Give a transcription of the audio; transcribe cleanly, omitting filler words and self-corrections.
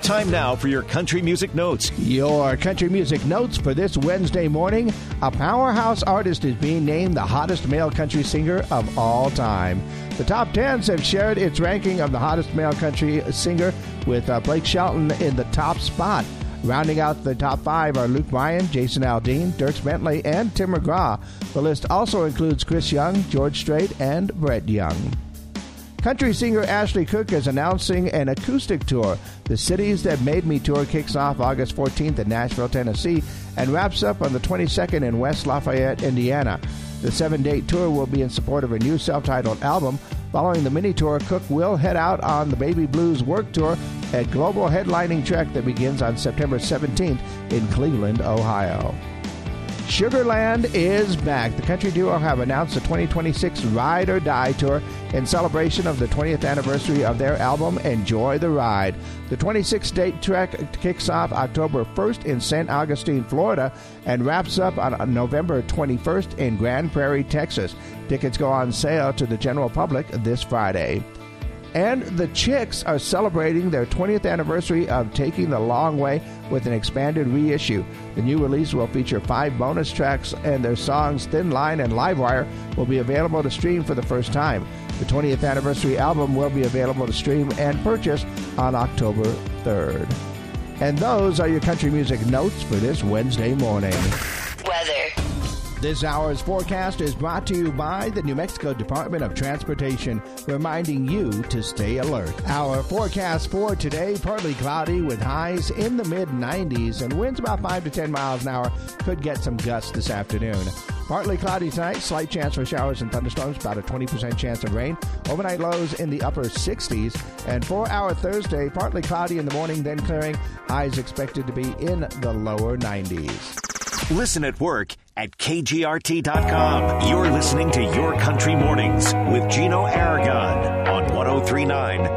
Time now for your country music notes. Your country music notes for this Wednesday morning. A powerhouse artist is being named the hottest male country singer of all time. The top 10s have shared its ranking of the hottest male country singer, with Blake Shelton in the top spot. Rounding out the top 5 are Luke Bryan, Jason Aldean, Dierks Bentley, and Tim McGraw. The list also includes Chris Young, George Strait, and Brett Young. Country singer Ashley Cooke is announcing an acoustic tour. The Cities That Made Me tour kicks off August 14th in Nashville, Tennessee, and wraps up on the 22nd in West Lafayette, Indiana. The 7-date tour will be in support of a new self-titled album. Following the mini-tour, Cooke will head out on the Baby Blues Work Tour, a global headlining trek that begins on September 17th in Cleveland, Ohio. Sugarland is back. The country duo have announced the 2026 Ride or Die Tour in celebration of the 20th anniversary of their album, Enjoy the Ride. The 26-date trek kicks off October 1st in St. Augustine, Florida, and wraps up on November 21st in Grand Prairie, Texas. Tickets go on sale to the general public this Friday. And the Chicks are celebrating their 20th anniversary of Taking the Long Way with an expanded reissue. The new release will feature 5 bonus tracks, and their songs Thin Line and Livewire will be available to stream for the first time. The 20th anniversary album will be available to stream and purchase on October 3rd. And those are your country music notes for this Wednesday morning. Weather. This hour's forecast is brought to you by the New Mexico Department of Transportation, reminding you to stay alert. Our forecast for today, partly cloudy with highs in the mid-90s and winds about 5 to 10 miles an hour. Could get some gusts this afternoon. Partly cloudy tonight, slight chance for showers and thunderstorms, about a 20% chance of rain. Overnight lows in the upper 60s. And for our Thursday, partly cloudy in the morning, then clearing. Highs expected to be in the lower 90s. Listen at work at KGRT.com. You're listening to Your Country Mornings with Gino Aragon on 103.9